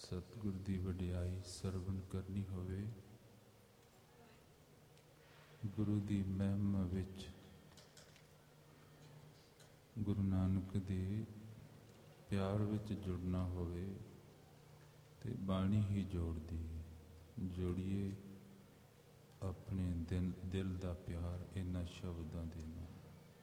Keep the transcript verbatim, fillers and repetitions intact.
ਸਤਿਗੁਰ ਦੀ ਵਡਿਆਈ ਸਰਵਣ ਕਰਨੀ ਹੋਵੇ, ਗੁਰੂ ਦੀ ਮਹਿਮਾ ਵਿੱਚ ਗੁਰੂ ਨਾਨਕ ਦੇ ਪਿਆਰ ਵਿੱਚ ਜੁੜਨਾ ਹੋਵੇ ਤੇ ਬਾਣੀ ਹੀ ਜੋੜਦੀ ਹੈ। ਜੋੜੀਏ ਆਪਣੇ ਦਿਲ ਦਿਲ ਦਾ ਪਿਆਰ ਇਹਨਾਂ ਸ਼ਬਦਾਂ ਦੇ ਨਾਲ।